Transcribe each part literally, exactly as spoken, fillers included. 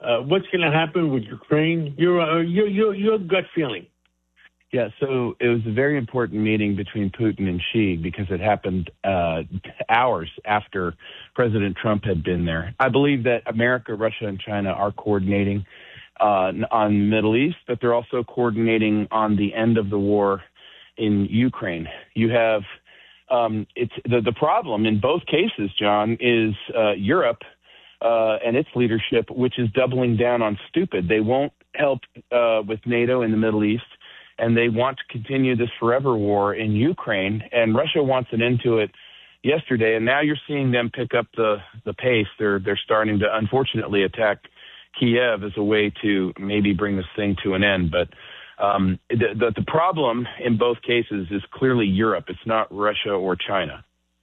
Uh, what's going to happen with Ukraine? Your, uh, your your your gut feeling. Yeah, so it was a very important meeting between Putin and Xi because it happened uh, hours after President Trump had been there. I believe that America, Russia, and China are coordinating uh, on the Middle East, but they're also coordinating on the end of the war in Ukraine. You have um, it's the, the problem in both cases, John, is uh, Europe uh, and its leadership, which is doubling down on stupid. They won't help uh, with NATO in the Middle East, and they want to continue this forever war in Ukraine, and Russia wants an end to it yesterday, and now you're seeing them pick up the, the pace. They're they're starting to, unfortunately, attack Kiev as a way to maybe bring this thing to an end. But um, the, the, the problem in both cases is clearly Europe. It's not Russia or China.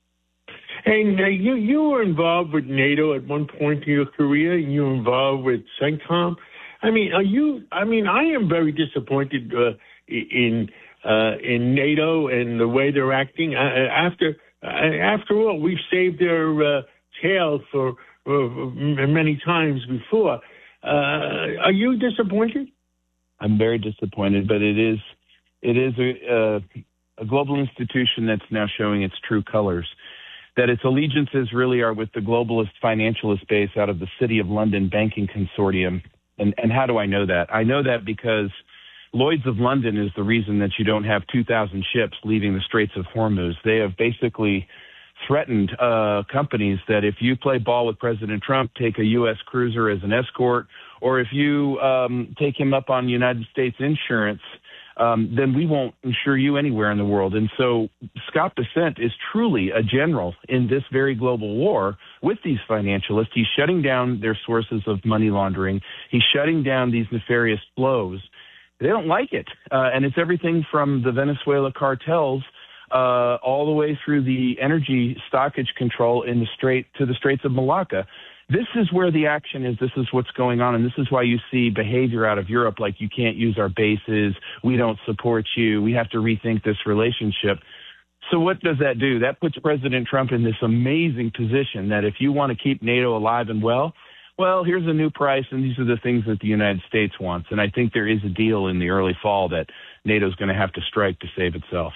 And uh, you, you were involved with NATO at one point in your career. You were involved with CENTCOM. I mean, are you? I mean, I am very disappointed uh, in uh, in NATO and the way they're acting. Uh, after uh, after all, we've saved their uh, tail for uh, many times before. Uh, are you disappointed? I'm very disappointed, but it is it is a, a global institution that's now showing its true colors. That its allegiances really are with the globalist financialist base out of the City of London banking consortium. And, and how do I know that? I know that because Lloyd's of London is the reason that you don't have two thousand ships leaving the Straits of Hormuz. They have basically threatened uh, companies that if you play ball with President Trump, take a U S cruiser as an escort, or if you um, take him up on United States insurance, um, then we won't insure you anywhere in the world. And so Scott Bessent is truly a general in this very global war with these financialists. He's shutting down their sources of money laundering. He's shutting down these nefarious flows. They don't like it. Uh, and it's everything from the Venezuela cartels uh, all the way through the energy stockage control in the Strait to the Straits of Malacca. This is where the action is. This is what's going on. And this is why you see behavior out of Europe like you can't use our bases. We don't support you. We have to rethink this relationship. So what does that do? That puts President Trump in this amazing position that if you want to keep NATO alive and well, well, here's a new price, and these are the things that the United States wants. And I think there is a deal in the early fall that NATO's going to have to strike to save itself.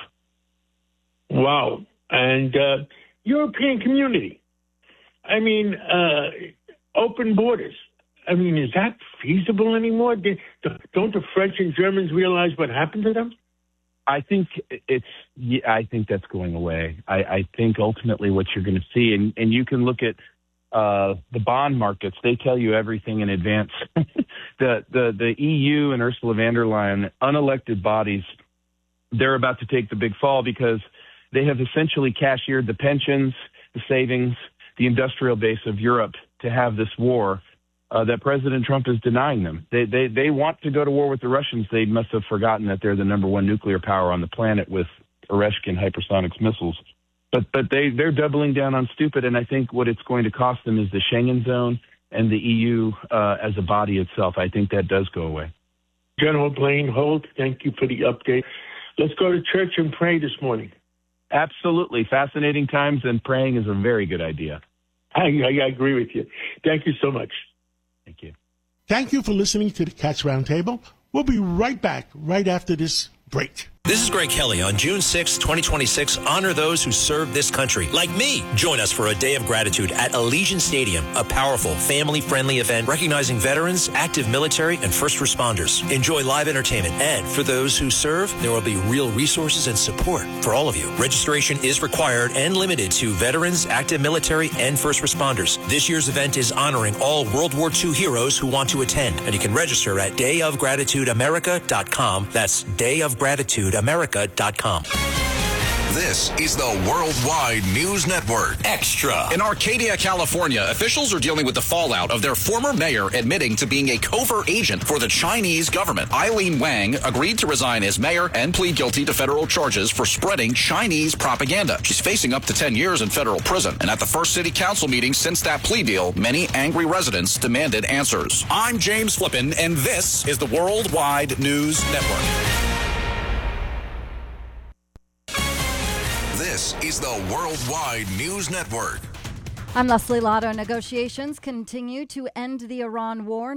Wow. And uh, European community. I mean, uh, open borders. I mean, is that feasible anymore? Don't the French and Germans realize what happened to them? I think it's. Yeah, I think that's going away. I, I think ultimately what you're going to see, and, and you can look at uh, the bond markets. They tell you everything in advance. the the the E U and Ursula von der Leyen, unelected bodies, they're about to take the big fall because they have essentially cashiered the pensions, the savings, the industrial base of Europe to have this war uh, that President Trump is denying them. They, they they want to go to war with the Russians. They must have forgotten that they're the number one nuclear power on the planet with Oreshkin hypersonic missiles. But but they, they're doubling down on stupid, and I think what it's going to cost them is the Schengen zone and the E U uh, as a body itself. I think that does go away. General Blaine Holt, thank you for the update. Let's go to church and pray this morning. Absolutely. Fascinating times, and praying is a very good idea. I, I agree with you. Thank you so much. Thank you. Thank you for listening to the Cats Roundtable. We'll be right back right after this break. This is Greg Kelly. On June sixth, twenty twenty-six, honor those who served this country, like me. Join us for a day of gratitude at Allegiant Stadium, a powerful, family-friendly event recognizing veterans, active military, and first responders. Enjoy live entertainment, and for those who serve, there will be real resources and support for all of you. Registration is required and limited to veterans, active military, and first responders. This year's event is honoring all World War Two heroes who want to attend, and you can register at day of gratitude america dot com. That's day of gratitude america dot com. This is the Worldwide News Network. Extra. In Arcadia, California, officials are dealing with the fallout of their former mayor admitting to being a covert agent for the Chinese government. Eileen Wang agreed to resign as mayor and plead guilty to federal charges for spreading Chinese propaganda. She's facing up to ten years in federal prison. And at the first city council meeting since that plea deal, many angry residents demanded answers. I'm James Flippin, and this is the Worldwide News Network. This is the Worldwide News Network. I'm Leslie Lotto. Negotiations continue to end the Iran war.